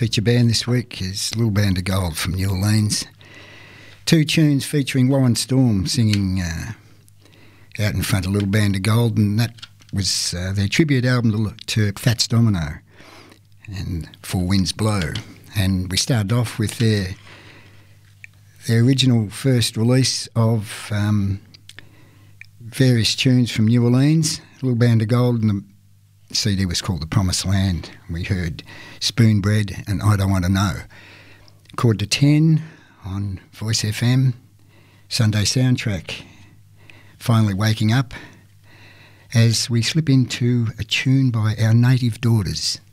feature band this week is Little Band of Gold from New Orleans. 2 tunes featuring Warren Storm singing out in front of Little Band of Gold, and that was their tribute album to Fats Domino and Four Winds Blow. And we started off with their original first release of various tunes from New Orleans, Little Band of Gold, and the CD was called The Promised Land. We heard Spoon Bread and I Don't Want to Know. Chord to 10 on Voice FM, Sunday Soundtrack. Finally waking up as we slip into a tune by Our Native Daughters.